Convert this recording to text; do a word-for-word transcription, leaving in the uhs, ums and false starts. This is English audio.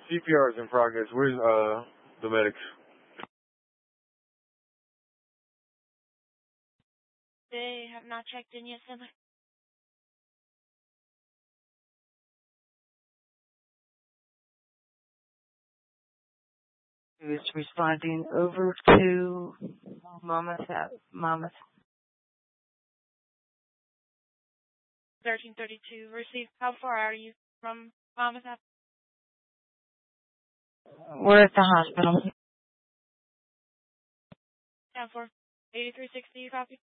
C P R is in progress. Where's uh the medics? They have not checked in yet, Settler. Who's responding over to Monmouth? Monmouth. thirteen thirty-two, receive. How far are you from Monmouth? We're at the hospital. Down for eighty-three sixty, you copy?